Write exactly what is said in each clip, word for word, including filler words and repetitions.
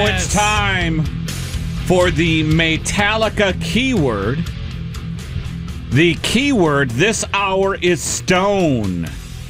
It's time for the Metallica keyword. The keyword this hour is stone.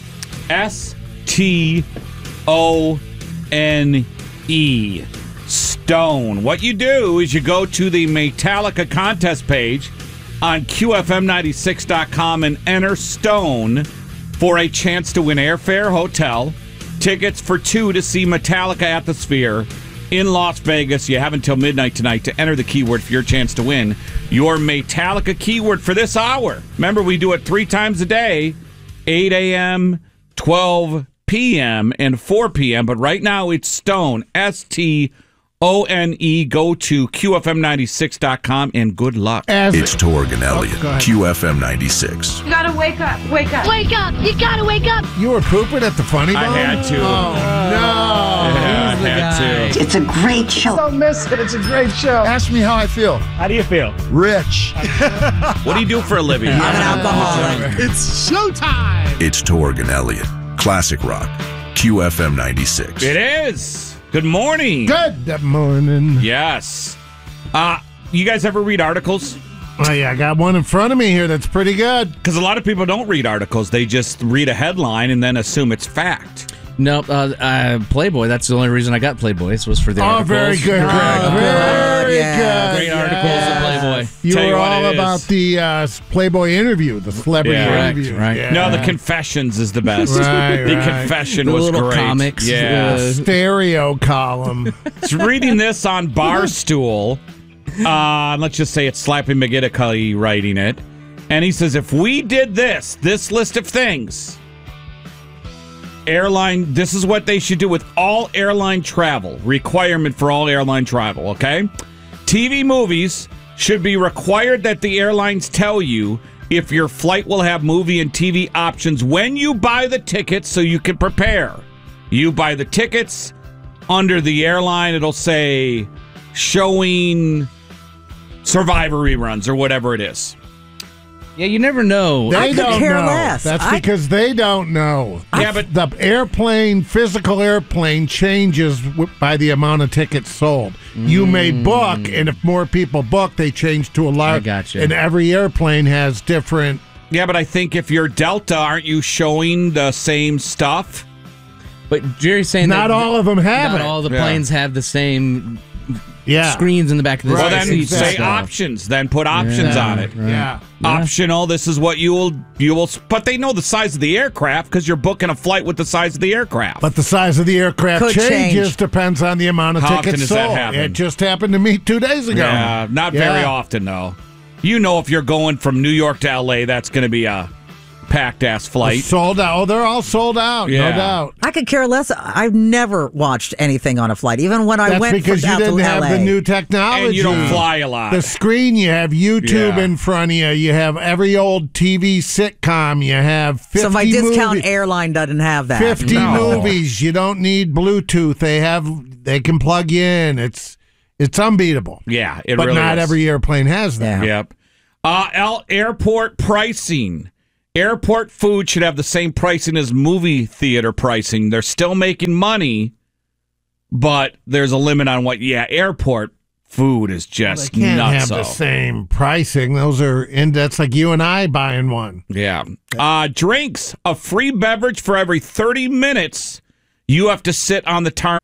S T O N E. Stone. What you do is you go to the Metallica contest page on Q F M ninety-six dot com and enter stone for a chance to win airfare, hotel, tickets for two to see Metallica at the Sphere in Las Vegas. You have until midnight tonight to enter the keyword for your chance to win your Metallica keyword for this hour. Remember, we do it three times a day, eight a.m., twelve p.m., and four p.m., but right now it's stone, S T O N E. Go to Q F M ninety-six dot com and good luck. As it's Torg and Elliot, oh, Q F M ninety-six. You gotta wake up, wake up. Wake up, you gotta wake up. You were pooping at the Funny Bone? I had to. Oh, no. Yeah, I had to. It's a great show. Don't miss it. It's a great show. Ask me how I feel. How do you feel? Rich. What do you do for a living? I'm an alcoholic. It's showtime. It's Torg and Elliot, Classic Rock, Q F M ninety-six. It is. Good morning. Good morning. Yes. Uh, you guys ever read articles? Oh, yeah, I got one in front of me here that's pretty good. Because a lot of people don't read articles. They just read a headline and then assume it's fact. Nope. Uh, uh, Playboy. That's the only reason I got Playboys was for the oh, articles. very good, Greg. Oh, very yeah. good. Great yes. articles at Playboy. You Tell were you what all it about is. the uh, Playboy interview, the celebrity Yeah. interview. Right, right. Yeah. No, the Confessions is the best. Right, the right. Confession The was little great. comics, Yeah. uh, Stereo column. It's reading this on Barstool. Uh, let's just say it's Slappy McGitticully writing it. And he says, if we did this, this list of things, airline, this is what they should do with all airline travel. Requirement for all airline travel, okay? T V movies should be required that the airlines tell you if your flight will have movie and T V options when you buy the tickets so you can prepare. You buy the tickets, under the airline it'll say showing Survivor reruns or whatever it is. Yeah, you never know. They I could don't care know. less. That's I- because they don't know. Yeah, but The airplane, physical airplane, changes w- by the amount of tickets sold. You may book, and if more people book, they change to a large. I gotcha. And every airplane has different. yeah, but I think if you're Delta, aren't you showing the same stuff? But Jerry's saying Not that all of them have not it. all the Yeah. planes have the same Yeah. screens in the back of the Well, Right, then seats and say stuff. options. Then put options Yeah, on it. right. Yeah. Optional. This is what you will you will. But they know the size of the aircraft because you're booking a flight with the size of the aircraft. But the size of the aircraft Could changes change. depends on the amount of How often tickets does that sold. happen? It just happened to me two days ago. yeah, not Yeah. very often though. You know, if you're going from New York to L A, that's going to be a packed ass flight. Sold out. Oh, they're all sold out. Yeah. No doubt. I could care less. I've never watched anything on a flight, even when I That's went because from you out didn't to have L A. the new technology. And you don't fly a lot. The screen, you have YouTube Yeah. in front of you. You have every old T V sitcom. You have fifty So my discount movie- airline doesn't have that. fifty No. movies. You don't need Bluetooth. They have. They can plug you in. It's it's unbeatable. yeah, it but really not is. every airplane has that. Yeah. Yep. Uh, L- airport pricing. Airport food should have the same pricing as movie theater pricing. They're still making money, but there's a limit on what. Yeah, airport food is They just can't nuts. have the same pricing. Those are in. That's like you and I buying one. Yeah. Uh, drinks. A free beverage for every thirty minutes you have to sit on the tar-